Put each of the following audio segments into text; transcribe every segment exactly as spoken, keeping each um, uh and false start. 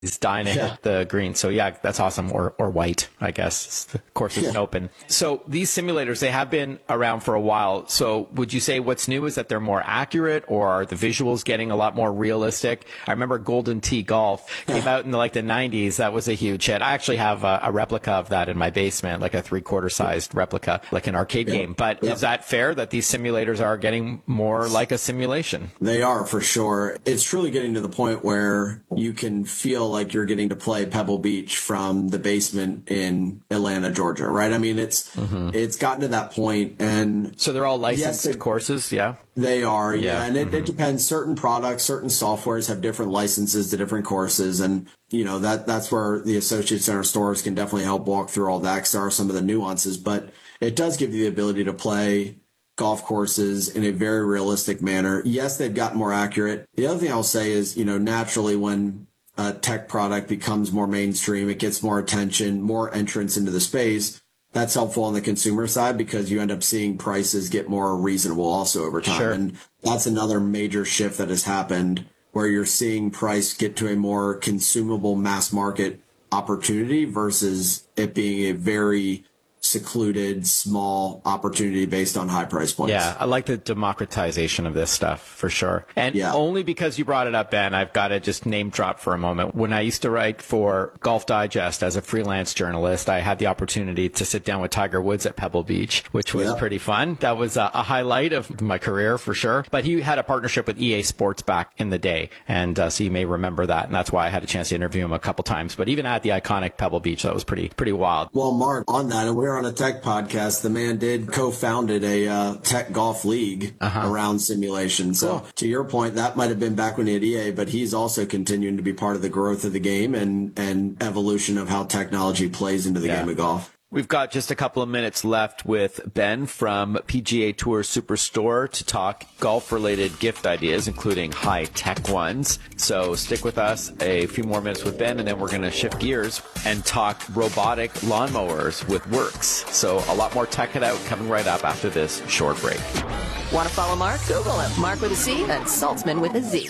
He's dying to Yeah. hit the green. So yeah, that's awesome. Or or white, I guess. The course isn't Yeah. open. So these simulators, they have been around for a while. So would you say what's new is that they're more accurate, or are the visuals getting a lot more realistic? I remember Golden Tee Golf came out in the, like the nineties. That was a huge hit. I actually have a, a replica of that in my basement, like a three quarter sized replica, like an arcade Yeah. game. But Yeah. is that fair that these simulators are getting more like a simulation? They are, for sure. It's truly getting to the point where you can feel like you're getting to play Pebble Beach from the basement in Atlanta, Georgia, right? I mean, it's mm-hmm. it's gotten to that point, and so they're all licensed yes, it, courses, yeah. They are, yeah, yeah. and it, mm-hmm. it depends. Certain products, certain softwares have different licenses to different courses, and you know that that's where the associates in our stores can definitely help walk through all that, because there are some of the nuances, but it does give you the ability to play golf courses in a very realistic manner. Yes, they've gotten more accurate. The other thing I'll say is, you know, naturally when a tech product becomes more mainstream, it gets more attention, more entrance into the space. That's helpful on the consumer side, because you end up seeing prices get more reasonable also over time. Sure. And that's another major shift that has happened, where you're seeing price get to a more consumable mass market opportunity versus it being a very secluded, small opportunity based on high price points. Yeah, I like the democratization of this stuff for sure. And yeah. only because you brought it up, Ben, I've got to just name drop for a moment. When I used to write for Golf Digest as a freelance journalist, I had the opportunity to sit down with Tiger Woods at Pebble Beach, which was yeah. pretty fun. That was a, a highlight of my career for sure. But he had a partnership with E A Sports back in the day. And uh, so you may remember that. And that's why I had a chance to interview him a couple times. But even at the iconic Pebble Beach, that was pretty, pretty wild. Well, Mark, on that, and we're on a tech podcast, the man did co-founded a uh, tech golf league uh-huh. around simulation. So cool. To your point, that might have been back when he had E A, but he's also continuing to be part of the growth of the game and, and evolution of how technology plays into the yeah. game of golf. We've got just a couple of minutes left with Ben from P G A Tour Superstore to talk golf-related gift ideas, including high-tech ones. So stick with us a few more minutes with Ben, and then we're going to shift gears and talk robotic lawnmowers with Works. So a lot more Tech It Out coming right up after this short break. Want to follow Mark? Google him. Mark with a C and Saltzman with a Z.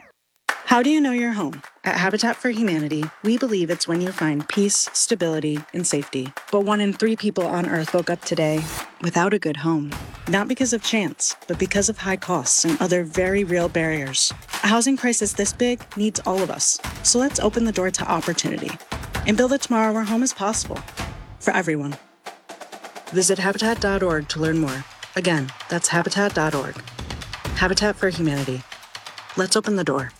How do you know your home? At Habitat for Humanity, we believe it's when you find peace, stability, and safety. But one in three people on Earth woke up today without a good home. Not because of chance, but because of high costs and other very real barriers. A housing crisis this big needs all of us. So let's open the door to opportunity and build a tomorrow where home is possible for everyone. Visit habitat dot org to learn more. Again, that's habitat dot org. Habitat for Humanity. Let's open the door.